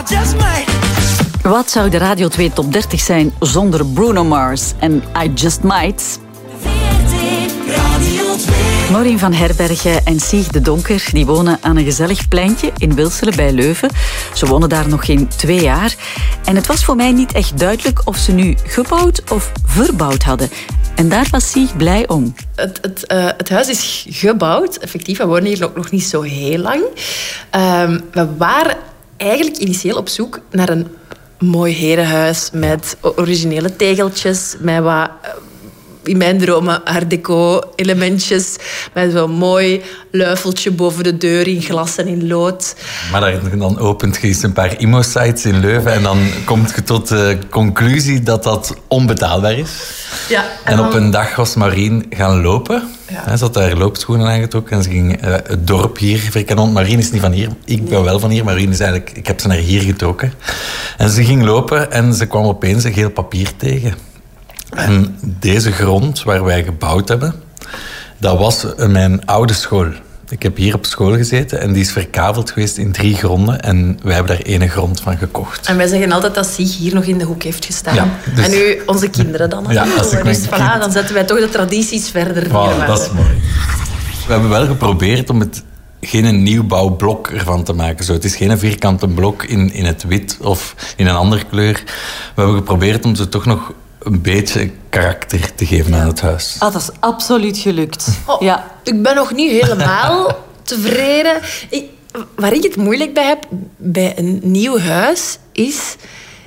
Wat zou de Radio 2 Top 30 zijn zonder Bruno Mars en I Just Might? Maureen van Herbergen en Sieg de Donker die wonen aan een gezellig pleintje in Wilselen bij Leuven. Ze wonen daar nog geen 2 jaar. En het was voor mij niet echt duidelijk of ze nu gebouwd of verbouwd hadden. En daar was Sieg blij om. Het huis is gebouwd. Effectief, we wonen hier ook nog niet zo heel lang. We waren eigenlijk initieel op zoek naar een mooi herenhuis met originele tegeltjes, met wat, in mijn dromen, art deco elementjes, met zo'n mooi luifeltje boven de deur in glas en in lood. Maar dan opent je eens een paar immo-sites in Leuven en dan komt je tot de conclusie dat dat onbetaalbaar is. Ja, en op een dag was Maureen gaan lopen. Ja. Ze had daar loopschoenen aangetrokken en ze ging het dorp hier verkennen. Maureen is niet van hier, ik ben wel van hier. Maureen is eigenlijk, ik heb ze naar hier getrokken. En ze ging lopen en ze kwam opeens een geel papier tegen. En deze grond waar wij gebouwd hebben, dat was mijn oude school. Ik heb hier op school gezeten en die is verkaveld geweest in 3 gronden. En wij hebben daar 1 grond van gekocht. En wij zeggen altijd dat Sieg hier nog in de hoek heeft gestaan. Ja, dus... En nu onze kinderen dan. Ja, dus voilà, dan zetten wij toch de tradities verder. Wow, dat is mooi. We hebben wel geprobeerd om het geen nieuwbouwblok ervan te maken. Zo, het is geen vierkante blok in het wit of in een andere kleur. We hebben geprobeerd om ze toch nog een beetje karakter te geven aan het huis. Dat is absoluut gelukt. Ja. Ik ben nog niet helemaal tevreden. Waar ik het moeilijk bij heb, bij een nieuw huis, is...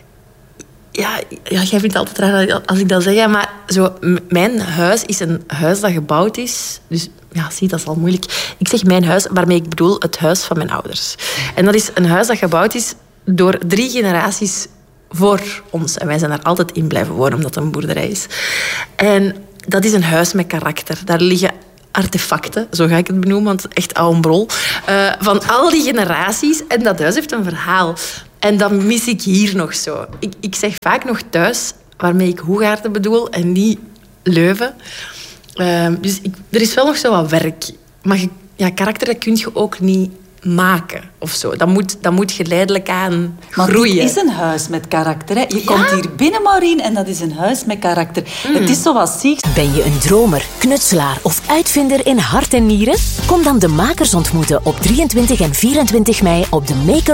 Ja, jij vindt het altijd raar als ik dat zeg, maar zo, mijn huis is een huis dat gebouwd is. Dus ja, zie, dat is al moeilijk. Ik zeg mijn huis, waarmee ik bedoel het huis van mijn ouders. En dat is een huis dat gebouwd is door 3 generaties voor ons. En wij zijn daar altijd in blijven wonen, omdat het een boerderij is. En dat is een huis met karakter. Daar liggen artefacten, zo ga ik het benoemen, want echt oude brol, van al die generaties. En dat huis heeft een verhaal. En dat mis ik hier nog zo. Ik zeg vaak nog thuis, waarmee ik Hoegaarden bedoel, en niet Leuven. Dus er is wel nog zo wat werk. Maar karakter, dat kun je ook niet maken of zo. Dat moet geleidelijk aan groeien. Maar het is een huis met karakter. Hè? Je komt hier binnen, Maureen, en dat is een huis met karakter. Het is zoals Sieg. Ben je een dromer, knutselaar of uitvinder in hart en nieren? Kom dan de makers ontmoeten op 23 en 24 mei op de Maker